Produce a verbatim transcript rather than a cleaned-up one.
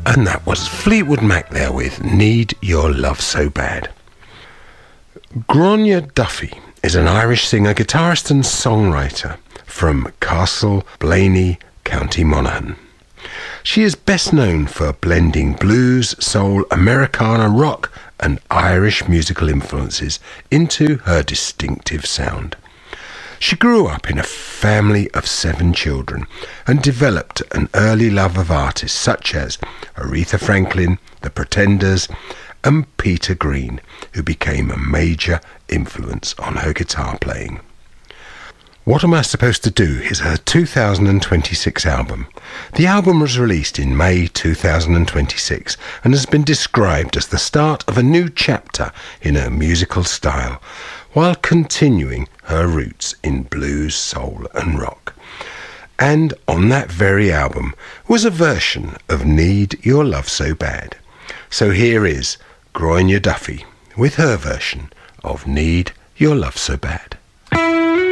And that was Fleetwood Mac there with Need Your Love So Bad. Gráinne Duffy is an Irish singer, guitarist and songwriter from Castle Blaney, County Monaghan. She is best known for blending blues, soul, Americana, rock and Irish musical influences into her distinctive sound. She grew up in a family of seven children and developed an early love of artists such as Aretha Franklin, The Pretenders, and Peter Green, who became a major influence on her guitar playing. What Am I Supposed to Do is her two thousand twenty-six album. The album was released in May two thousand twenty-six and has been described as the start of a new chapter in her musical style, while continuing her roots in blues, soul and rock. And on that very album was a version of Need Your Love So Bad. So here is Gráinne Duffy with her version of Need Your Love So Bad.